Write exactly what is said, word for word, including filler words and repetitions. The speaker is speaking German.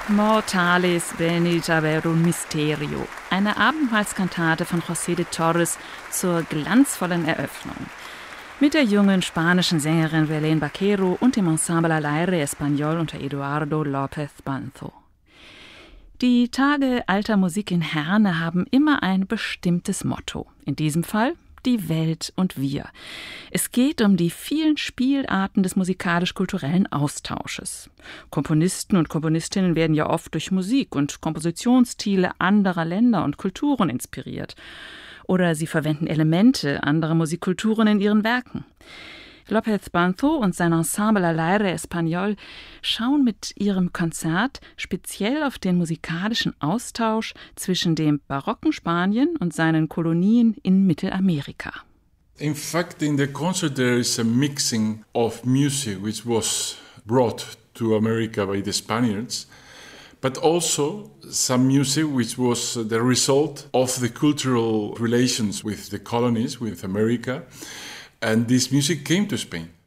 Mortales venit ver un misterio, eine Abendmahlskantate von José de Torres zur glanzvollen Eröffnung. Mit der jungen spanischen Sängerin Belén Vaquero und dem Ensemble Al Aire Español unter Eduardo López Banzo. Die Tage alter Musik in Herne haben immer ein bestimmtes Motto. In diesem Fall die Welt und wir. Es geht um die vielen Spielarten des musikalisch-kulturellen Austausches. Komponisten und Komponistinnen werden ja oft durch Musik und Kompositionsstile anderer Länder und Kulturen inspiriert. Oder sie verwenden Elemente anderer Musikkulturen in ihren Werken. López Banzo und sein Ensemble Al Aire Español schauen mit ihrem Konzert speziell auf den musikalischen Austausch zwischen dem barocken Spanien und seinen Kolonien in Mittelamerika. In fact, in the concert there is a mixing of music which was brought to America by the Spaniards, but also some music which was the result of the cultural relations with the colonies, with America. And this music came to Spain.